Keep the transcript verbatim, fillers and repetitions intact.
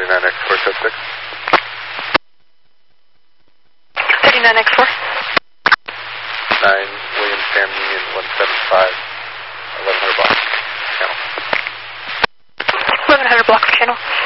thirty-nine X four, code six. thirty-nine X four. nine William Sam Union one seven five, eleven hundred block channel. eleven hundred block channel.